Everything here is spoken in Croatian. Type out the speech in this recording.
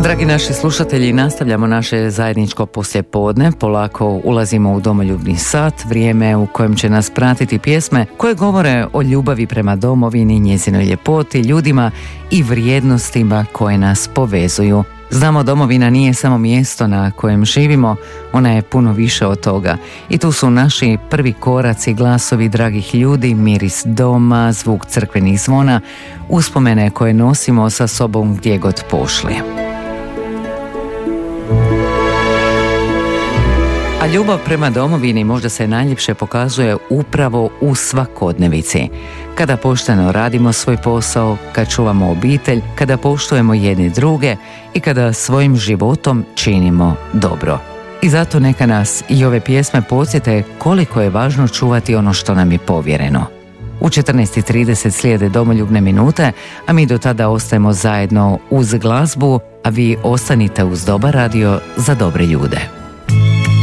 Dragi naši slušatelji, nastavljamo naše zajedničko poslijepodne. Polako ulazimo u domoljubni sat, vrijeme u kojem će nas pratiti pjesme koje govore o ljubavi prema domovini, njezinoj ljepoti, ljudima i vrijednostima koje nas povezuju. Znamo, domovina nije samo mjesto na kojem živimo, ona je puno više od toga. I tu su naši prvi koraci, glasovi dragih ljudi, miris doma, zvuk crkvenih zvona, uspomene koje nosimo sa sobom gdje god pošli. A ljubav prema domovini možda se najljepše pokazuje upravo u svakodnevici. Kada pošteno radimo svoj posao, kad čuvamo obitelj, kada poštujemo jedni druge i kada svojim životom činimo dobro. I zato neka nas i ove pjesme podsjete koliko je važno čuvati ono što nam je povjereno. U 14:30 slijede domoljubne minute, a mi do tada ostajemo zajedno uz glazbu, a vi ostanite uz Dobar radio za dobre ljude.